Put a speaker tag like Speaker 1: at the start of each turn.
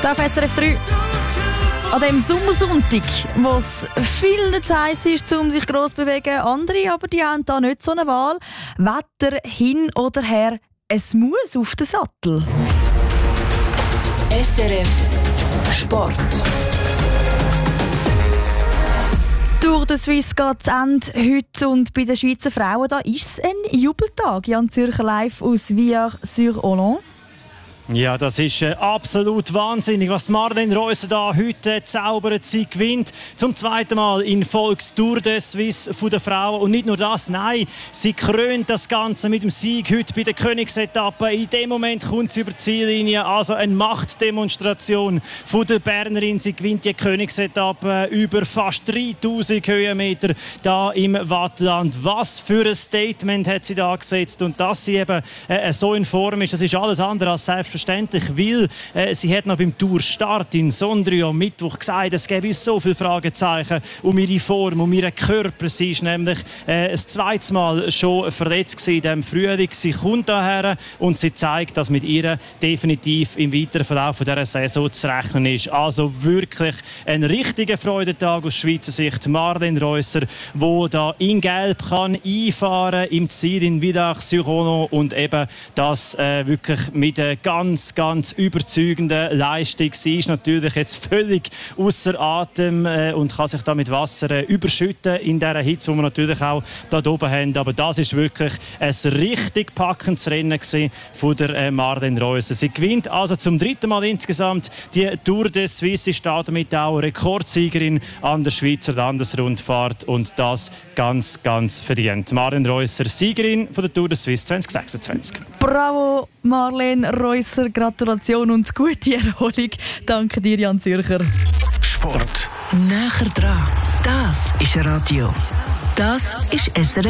Speaker 1: auf SRF 3. An diesem Sommersonntag, wo es viel zu heiß ist, um sich gross zu bewegen. Andere aber die haben da nicht so eine Wahl. Wetter hin oder her, es muss auf den Sattel.
Speaker 2: SRF Sport.
Speaker 1: Tour de Suisse geht zu Ende heute und bei den Schweizer Frauen da ist es ein Jubeltag. Jan Zürcher live aus Villars-sur-Hollande.
Speaker 3: Ja, das ist absolut wahnsinnig, was Marlene Reusser da heute zaubert. Sie gewinnt zum zweiten Mal in Folge Tour de Suisse von der Frauen. Und nicht nur das, nein, sie krönt das Ganze mit dem Sieg heute bei der Königsetappe. In dem Moment kommt sie über die Ziellinie. Also eine Machtdemonstration von der Bernerin. Sie gewinnt die Königsetappe über fast 3000 Höhenmeter da im Wattland. Was für ein Statement hat sie da gesetzt. Und dass sie eben so in Form ist, das ist alles andere als selbstverständlich, weil sie hat noch beim Tourstart in Sondrio am Mittwoch gesagt, es gäbe so viele Fragezeichen um ihre Form, um ihren Körper. Sie ist nämlich das zweite Mal schon verletzt in diesem Frühling. Sie kommt daher und sie zeigt, dass mit ihr definitiv im weiteren Verlauf dieser Saison zu rechnen ist. Also wirklich ein richtiger Freudentag aus Schweizer Sicht. Marlene Reusser, die da in Gelb kann einfahren im Ziel in Villars-sur-Hollande und eben das wirklich mit ganz überzeugende Leistung. Sie ist natürlich jetzt völlig außer Atem und kann sich da mit Wasser überschütten in dieser Hitze, die wir natürlich auch da oben haben. Aber das ist wirklich ein richtig packendes Rennen von der Marlene Reusser. Sie gewinnt also zum dritten Mal insgesamt die Tour de Suisse, ist damit auch Rekordsiegerin an der Schweizer Landesrundfahrt und das ganz verdient. Marlene Reusser, Siegerin von der Tour de Suisse 2026.
Speaker 1: Bravo Marlene Reusser, Gratulation und gute Erholung. Danke dir, Jan Zürcher.
Speaker 2: Sport. Näher dran. Das ist Radio. Das ist SRF.